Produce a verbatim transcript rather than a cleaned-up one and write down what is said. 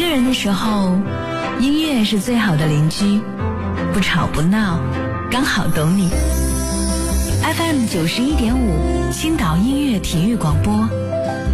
人的时候，音乐是最好的邻居，不吵不闹，刚好懂你。F M 九十一点五，青岛音乐体育广播，